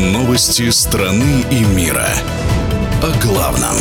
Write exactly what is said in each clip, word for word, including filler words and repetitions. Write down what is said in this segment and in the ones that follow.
Новости страны и мира. О главном.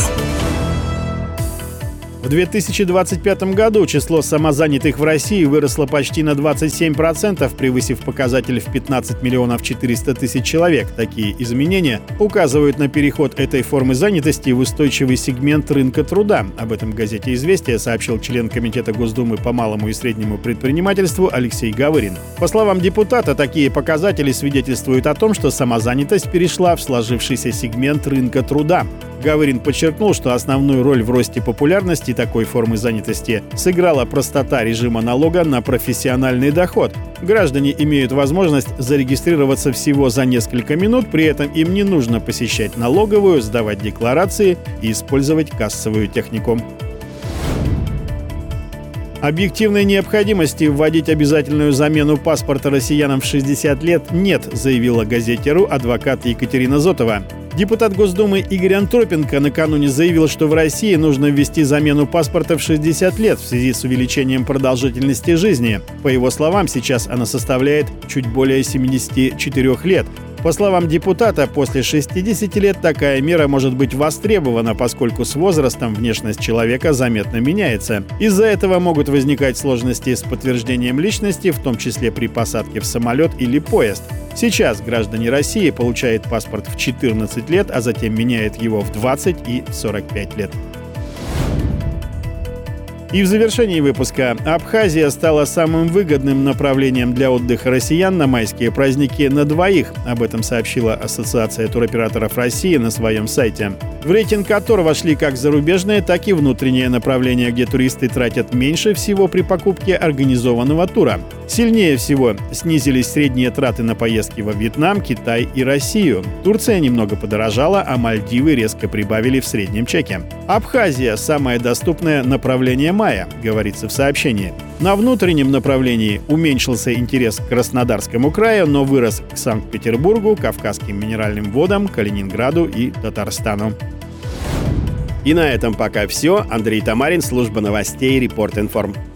В две тысячи двадцать пятом году число самозанятых в России выросло почти на двадцать семь процентов, превысив показатель в пятнадцать миллионов четыреста тысяч человек. Такие изменения указывают на переход этой формы занятости в устойчивый сегмент рынка труда. Об этом в газете «Известия» сообщил член Комитета Госдумы по малому и среднему предпринимательству Алексей Гавырин. По словам депутата, такие показатели свидетельствуют о том, что самозанятость перешла в сложившийся сегмент рынка труда. Гавырин подчеркнул, что основную роль в росте популярности такой формы занятости сыграла простота режима налога на профессиональный доход. Граждане имеют возможность зарегистрироваться всего за несколько минут, при этом им не нужно посещать налоговую, сдавать декларации и использовать кассовую технику. Объективной необходимости вводить обязательную замену паспорта россиянам в шестьдесят лет нет, заявила газете «Ру» адвокат Екатерина Зотова. Депутат Госдумы Игорь Антропенко накануне заявил, что в России нужно ввести замену паспорта в шестьдесят лет в связи с увеличением продолжительности жизни. По его словам, сейчас она составляет чуть более семидесяти четырёх лет. По словам депутата, после шестидесяти лет такая мера может быть востребована, поскольку с возрастом внешность человека заметно меняется. Из-за этого могут возникать сложности с подтверждением личности, в том числе при посадке в самолет или поезд. Сейчас граждане России получают паспорт в четырнадцать лет, а затем меняют его в двадцать и сорок пять лет. И в завершении выпуска. Абхазия стала самым выгодным направлением для отдыха россиян на майские праздники на двоих. Об этом сообщила Ассоциация туроператоров России на своем сайте. В рейтинг которого вошли как зарубежные, так и внутренние направления, где туристы тратят меньше всего при покупке организованного тура. Сильнее всего снизились средние траты на поездки во Вьетнам, Китай и Россию. Турция немного подорожала, а Мальдивы резко прибавили в среднем чеке. Абхазия – самое доступное направление мая, говорится в сообщении. На внутреннем направлении уменьшился интерес к Краснодарскому краю, но вырос к Санкт-Петербургу, Кавказским минеральным водам, Калининграду и Татарстану. И на этом пока все. Андрей Тамарин, служба новостей «Репорт Информ».